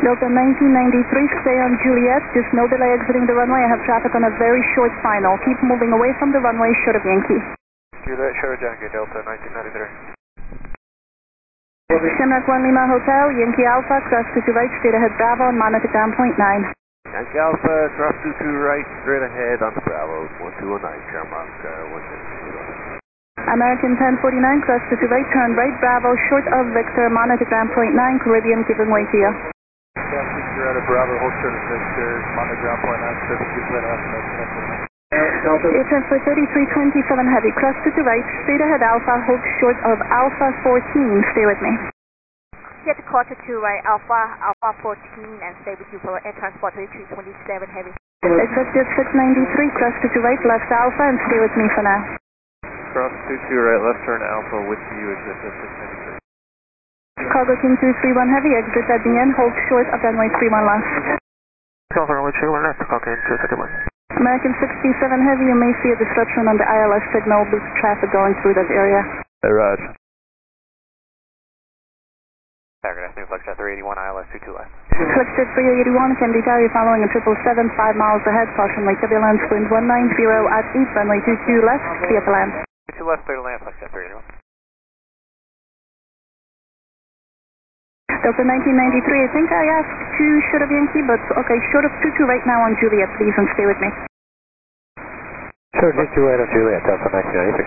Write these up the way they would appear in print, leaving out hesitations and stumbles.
Delta 1993, stay on Juliet. Just no delay exiting the runway. I have traffic on a very short final. Keep moving away from the runway, short of Yankee. Juliet, short of Yankee, Delta 1993. Shamrock 1 Lima Hotel, Yankee Alpha, cross 22 right, straight ahead Bravo, and monitor ground point 9. Yankee Alpha, cross 22 right, straight ahead on the Bravo, 1209, Shamrock 1. American 1049, cross 22 right, turn right, Bravo, short of Victor, monitor ground point 9, Caribbean giving way to you. You're at a Bravo, hold short of Victor, monitor ground point 9, service gets right off. Air transfer 3327 heavy, cross 22 right, straight ahead Alpha, hold short of Alpha 14, stay with me. Get the call to 2 right, Alpha 14, and stay with you for air transport 3327 heavy. Executive 693, cross 22 right, left Alpha, and stay with me for now. Cross 22 right, left turn Alpha with you, executive 693. Cargo King 231 heavy, exit at the end, hold short of runway 31 left. Cargo runway 31 left, Cargo King 231. American 67 heavy, you may see a disruption on the ILS signal due to traffic going through that area. Roger. Good afternoon, Flexjet 381, ILS 22 left. Flexjet 381, can detail you following a 777, 5 miles ahead, caution lake turbulence, wind 190 at 8, runway 22 left, clear to land. 22 left, clear to land, Flexjet 381. Delta 1993, I think I asked 2 short of Yankee, but okay, short of 22 right now on Juliet, please, and stay with me. Short of 22 right on Juliet, Delta 1993.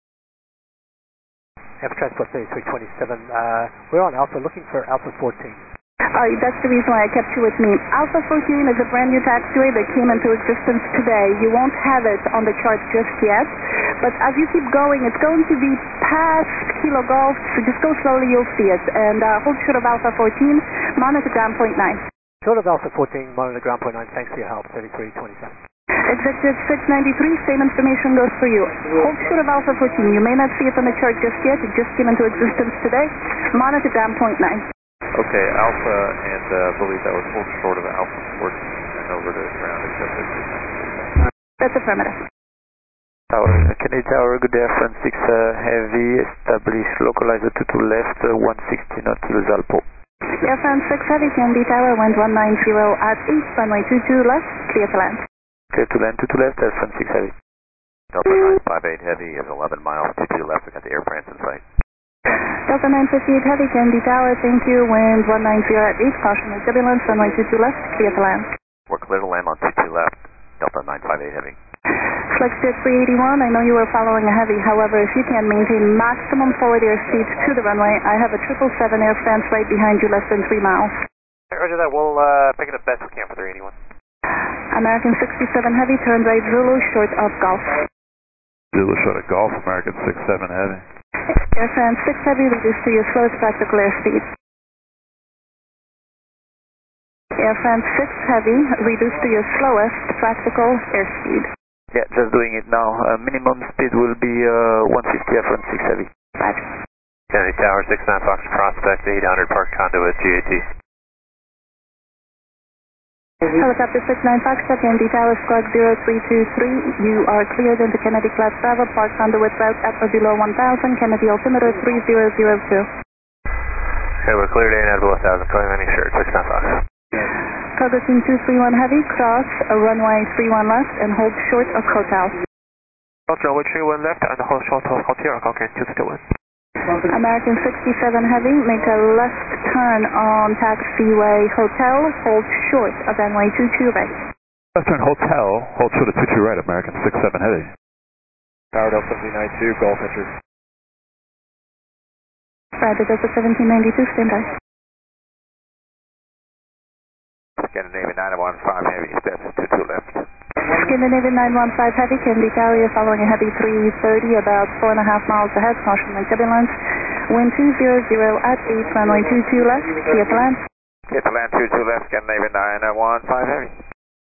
Air Transport 3327, we're on Alpha, looking for Alpha 14. That's the reason why I kept you with me. Alpha 14 is a brand new taxiway that came into existence today. You won't have it on the chart just yet, but as you keep going, it's going to be past Kilo Golf, so just go slowly, you'll see it. And hold short of Alpha 14, monitor ground point 9. Short of Alpha 14, monitor ground point 9, thanks for your help, 3327. Executive 693, same information goes for you. Hold short of Alpha 14, you may not see it on the chart just yet, it just came into existence today. Monitor ground point 9. Okay, Alpha, and believe that was hold short of Alpha 14 and over to ground, except That's affirmative. Tower, Kennedy Tower, good day, France 6 heavy, establish localizer 22 left, 160 knot till Zalpo. Air France 6 heavy, Kennedy Tower, wind 190 at 8, runway 22 left, clear to land. Clear to land, 22 left, Air France 6 heavy. Delta 958 heavy is 11 miles, 22 left, we got the Air France in sight. Delta 958 heavy, Kennedy Tower, thank you, wind 190 at 8, caution with turbulence, runway 22 left, clear to land. We're clear to land on 22 left, Delta 958 heavy. Flexjet 381, I know you were following a heavy, however, if you can maintain maximum forward airspeed to the runway, I have a 777 Air France right behind you, less than 3 miles. Roger that, we'll pick it up best we can for 381. American 67 heavy, turn right Zulu, short of Golf. Zulu short of Golf, American 67 heavy. Air France 6 heavy, reduce to your slowest practical airspeed. Air France 6 heavy, reduce to your slowest practical airspeed. Yeah, just doing it now. Minimum speed will be 150 Air France 6 heavy. Roger. Kennedy Tower, 69 Fox Prospect, 800 Park Conduit, GAT. Helicopter 69 Foxtrot, Kennedy Tower, squawk 0323. You are cleared into Kennedy Class Bravo, park conduit route at or below 1000, Kennedy altimeter 3002. Okay, we're cleared in at below 1000, calling any shirt, 69 Fox. Cargo Team 231 heavy, cross runway 31 left and hold short of hotel. Runway 31 left and hold short of hotel, okay, 221. American 67 heavy, make a left turn on taxiway hotel, hold short of runway 22 right. Left turn hotel, hold short of 22 right, American 67 heavy. Tower Delta 1792, Golf entry. Roger, Delta 1792, stand by. Scandinavia 915 heavy, steps 22 left. Scandinavia 915 heavy, Kennedy Tower, you're following a heavy 330, about 4.5 miles ahead, caution and turbulence. Wind 200 at 8, runway 22 left, clear to land. Clear to land 22 left, Scandinavia 915 heavy.